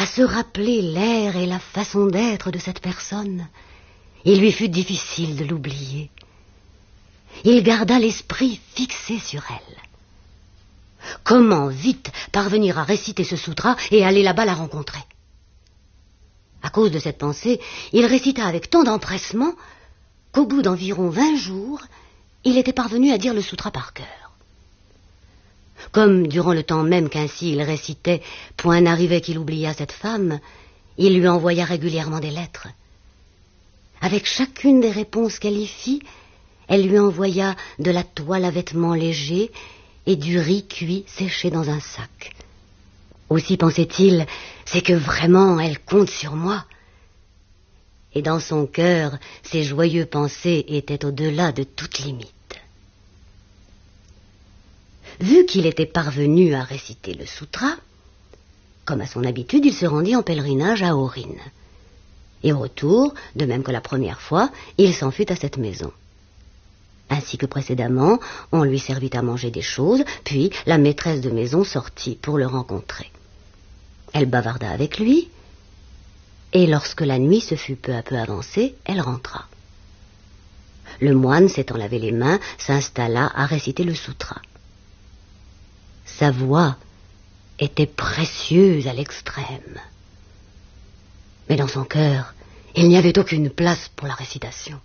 se rappeler l'air et la façon d'être de cette personne, il lui fut difficile de l'oublier. Il garda l'esprit fixé sur elle. Comment vite parvenir à réciter ce sutra et aller là-bas la rencontrer? À cause de cette pensée, il récita avec tant d'empressement qu'au bout d'environ 20 jours, il était parvenu à dire le sutra par cœur. Comme, durant le temps même qu'ainsi il récitait, point n'arrivait qu'il oubliât cette femme, il lui envoya régulièrement des lettres. Avec chacune des réponses qu'elle y fit, elle lui envoya de la toile à vêtements légers et du riz cuit séché dans un sac. Aussi, pensait-il, c'est que vraiment elle compte sur moi. Et dans son cœur, ses joyeux pensées étaient au-delà de toute limite. Vu qu'il était parvenu à réciter le sutra, comme à son habitude, il se rendit en pèlerinage à Aurine. Et au retour, de même que la première fois, il s'en fut à cette maison. Ainsi que précédemment, on lui servit à manger des choses, puis la maîtresse de maison sortit pour le rencontrer. Elle bavarda avec lui, et lorsque la nuit se fut peu à peu avancée, elle rentra. Le moine, s'étant lavé les mains, s'installa à réciter le sutra. Sa voix était précieuse à l'extrême. Mais dans son cœur, il n'y avait aucune place pour la récitation.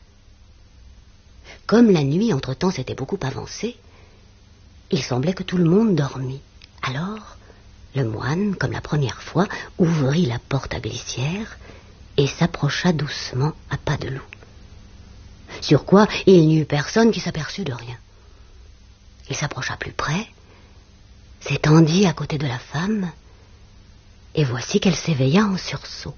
Comme la nuit, entre-temps, s'était beaucoup avancée, il semblait que tout le monde dormit. Alors, le moine, comme la première fois, ouvrit la porte à glissière et s'approcha doucement à pas de loup. Sur quoi, il n'y eut personne qui s'aperçut de rien. Il s'approcha plus près, s'étendit à côté de la femme, et voici qu'elle s'éveilla en sursaut.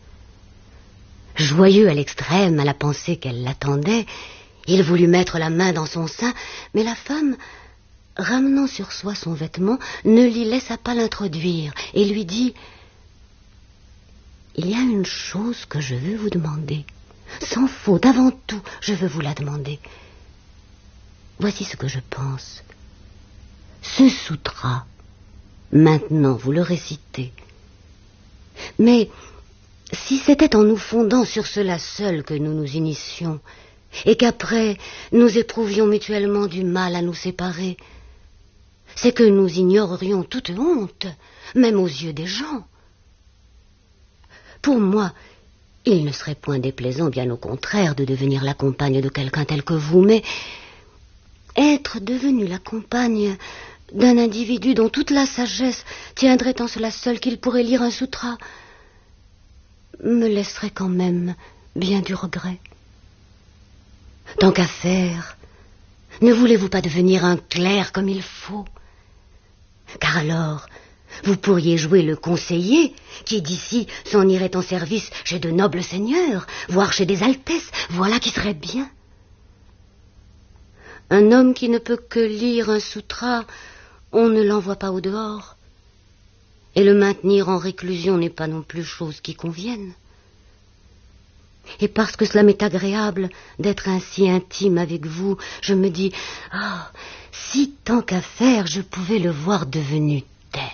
Joyeux à l'extrême à la pensée qu'elle l'attendait, il voulut mettre la main dans son sein, mais la femme, ramenant sur soi son vêtement, ne l'y laissa pas l'introduire et lui dit « Il y a une chose que je veux vous demander. Sans faute, avant tout, je veux vous la demander. Voici ce que je pense. Ce sutra, maintenant vous le récitez. Mais si c'était en nous fondant sur cela seul que nous nous initions, et qu'après nous éprouvions mutuellement du mal à nous séparer, c'est que nous ignorerions toute honte, même aux yeux des gens. Pour moi, il ne serait point déplaisant, bien au contraire, de devenir la compagne de quelqu'un tel que vous, mais être devenue la compagne d'un individu dont toute la sagesse tiendrait en cela seul qu'il pourrait lire un sutra me laisserait quand même bien du regret. Tant qu'à faire, ne voulez-vous pas devenir un clerc comme il faut? Car alors, vous pourriez jouer le conseiller qui d'ici s'en irait en service chez de nobles seigneurs, voire chez des altesses, voilà qui serait bien. Un homme qui ne peut que lire un sutra, on ne l'envoie pas au dehors. Et le maintenir en réclusion n'est pas non plus chose qui convienne. Et parce que cela m'est agréable d'être ainsi intime avec vous, je me dis, si tant qu'à faire, je pouvais le voir devenu tel.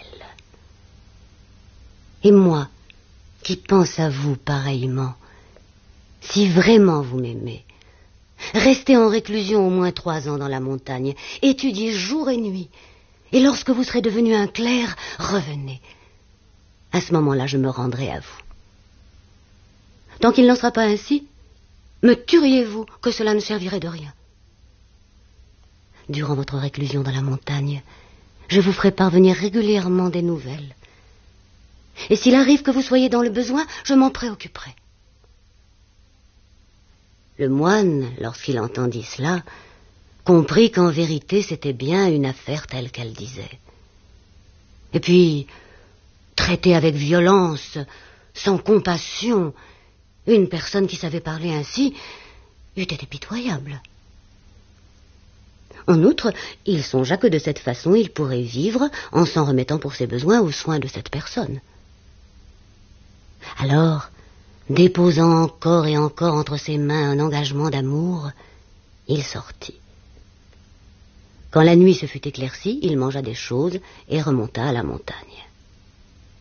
Et moi, qui pense à vous pareillement, si vraiment vous m'aimez, restez en réclusion au moins 3 ans dans la montagne, étudiez jour et nuit, et lorsque vous serez devenu un clerc, revenez. À ce moment-là, je me rendrai à vous. Tant qu'il n'en sera pas ainsi, me tueriez-vous que cela ne servirait de rien. Durant votre réclusion dans la montagne, je vous ferai parvenir régulièrement des nouvelles. Et s'il arrive que vous soyez dans le besoin, je m'en préoccuperai. Le moine, lorsqu'il entendit cela, comprit qu'en vérité c'était bien une affaire telle qu'elle disait. Et puis, traiter avec violence, sans compassion, une personne qui savait parler ainsi, eût été pitoyable. En outre, il songea que de cette façon il pourrait vivre en s'en remettant pour ses besoins aux soins de cette personne. Alors, déposant encore et encore entre ses mains un engagement d'amour, il sortit. Quand la nuit se fut éclaircie, il mangea des choses et remonta à la montagne.